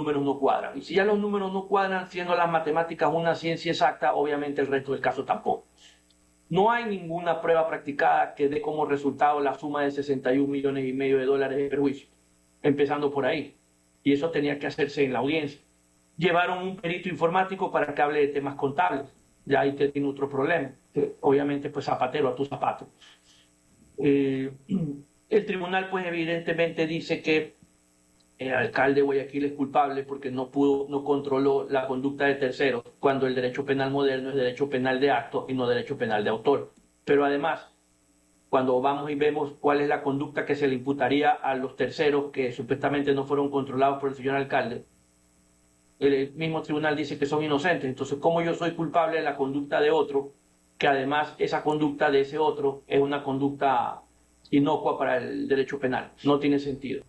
números no cuadran. Y si ya los números no cuadran, siendo las matemáticas una ciencia exacta, obviamente el resto del caso tampoco. No hay ninguna prueba practicada que dé como resultado la suma de 61,5 millones de dólares de perjuicio, empezando por ahí. Y eso tenía que hacerse en la audiencia. Llevaron un perito informático para que hable de temas contables. Ya ahí tiene otro problema. Obviamente, pues zapatero a tu zapato. El tribunal, pues evidentemente dice que el alcalde de Guayaquil es culpable porque no controló la conducta de terceros, cuando el derecho penal moderno es derecho penal de acto y no derecho penal de autor. Pero además, cuando vamos y vemos cuál es la conducta que se le imputaría a los terceros que supuestamente no fueron controlados por el señor alcalde, el mismo tribunal dice que son inocentes. Entonces, ¿cómo yo soy culpable de la conducta de otro, que además esa conducta de ese otro es una conducta inocua para el derecho penal? No tiene sentido.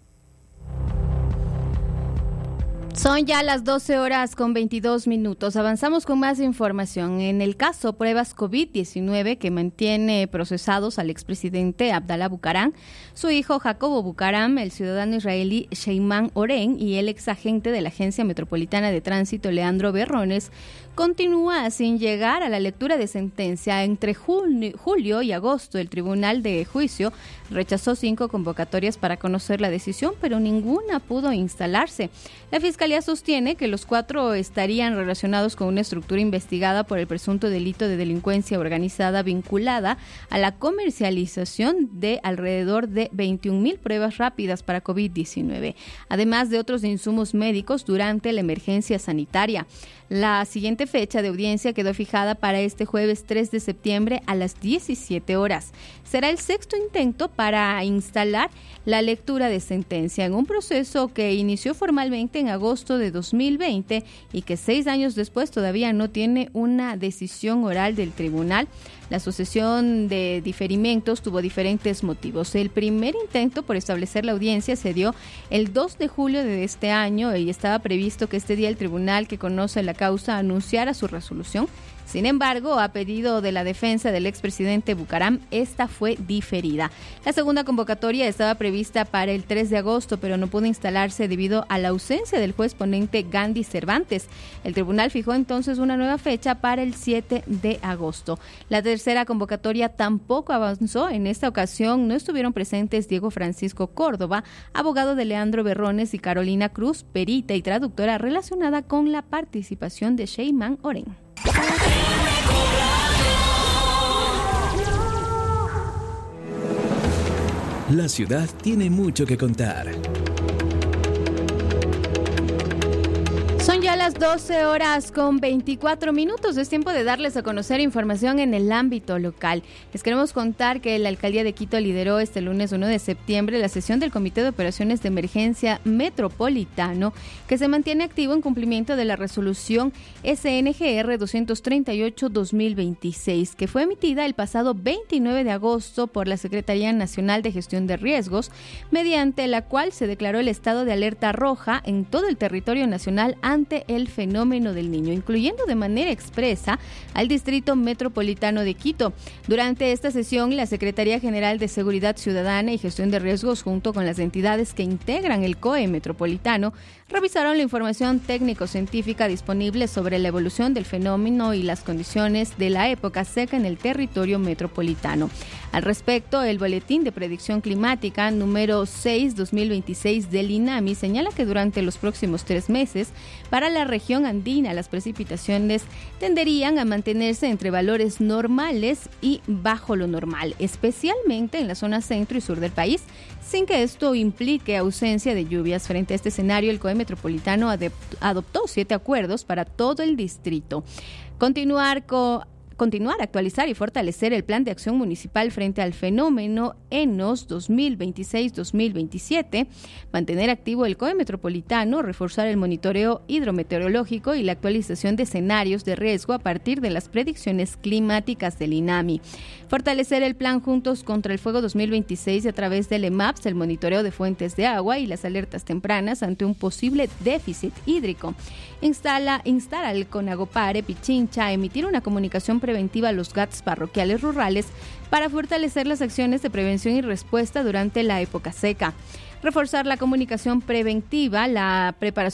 Son ya las 12:22. Avanzamos con más información. En el caso pruebas COVID-19 que mantiene procesados al expresidente Abdalá Bucaram, su hijo Jacobo Bucaram, el ciudadano israelí Sheyman Oren y el exagente de la Agencia Metropolitana de Tránsito Leandro Berrones, continúa sin llegar a la lectura de sentencia. Entre julio y agosto, el Tribunal de Juicio rechazó 5 convocatorias para conocer la decisión, pero ninguna pudo instalarse. La Fiscalía sostiene que los 4 estarían relacionados con una estructura investigada por el presunto delito de delincuencia organizada vinculada a la comercialización de alrededor de 21,000 pruebas rápidas para COVID-19, además de otros insumos médicos durante la emergencia sanitaria. La siguiente fecha de audiencia quedó fijada para este jueves 3 de septiembre a las 17 horas. Será el 6º intento para instalar la lectura de sentencia en un proceso que inició formalmente en agosto de 2020 y que 6 años después todavía no tiene una decisión oral del tribunal. La sucesión de diferimientos tuvo diferentes motivos. El primer intento por establecer la audiencia se dio el 2 de julio de este año y estaba previsto que este día el tribunal que conoce la causa anunciara su resolución. Sin embargo, a pedido de la defensa del expresidente Bucaram, esta fue diferida. La segunda convocatoria estaba prevista para el 3 de agosto, pero no pudo instalarse debido a la ausencia del juez ponente Gandhi Cervantes. El tribunal fijó entonces una nueva fecha para el 7 de agosto. La tercera convocatoria tampoco avanzó. En esta ocasión no estuvieron presentes Diego Francisco Córdoba, abogado de Leandro Berrones, y Carolina Cruz, perita y traductora relacionada con la participación de Sheyman Oren. La ciudad tiene mucho que contar. Son ya las 12:24. Es tiempo de darles a conocer información en el ámbito local. Les queremos contar que la Alcaldía de Quito lideró este lunes 1 de septiembre la sesión del Comité de Operaciones de Emergencia Metropolitano, que se mantiene activo en cumplimiento de la resolución SNGR 238-2026, que fue emitida el pasado 29 de agosto por la Secretaría Nacional de Gestión de Riesgos, mediante la cual se declaró el estado de alerta roja en todo el territorio nacional ante el fenómeno del Niño, incluyendo de manera expresa al Distrito Metropolitano de Quito. Durante esta sesión, la Secretaría General de Seguridad Ciudadana y Gestión de Riesgos, junto con las entidades que integran el COE Metropolitano, revisaron la información técnico-científica disponible sobre la evolución del fenómeno y las condiciones de la época seca en el territorio metropolitano. Al respecto, el Boletín de Predicción Climática número 6-2026 del INAMI señala que durante los próximos 3 meses, para la región andina, las precipitaciones tenderían a mantenerse entre valores normales y bajo lo normal, especialmente en la zona centro y sur del país, sin que esto implique ausencia de lluvias. Frente a este escenario, el COE Metropolitano adoptó 7 acuerdos para todo el distrito. Continuar, actualizar y fortalecer el Plan de Acción Municipal frente al fenómeno ENOS 2026-2027, mantener activo el COE Metropolitano, reforzar el monitoreo hidrometeorológico y la actualización de escenarios de riesgo a partir de las predicciones climáticas del INAMI, fortalecer el Plan Juntos contra el Fuego 2026 a través del EMAPS, el monitoreo de fuentes de agua y las alertas tempranas ante un posible déficit hídrico. Instar al CONAGOPARE Pichincha a emitir una comunicación preventiva a los GATS parroquiales rurales para fortalecer las acciones de prevención y respuesta durante la época seca. Reforzar la comunicación preventiva, la preparación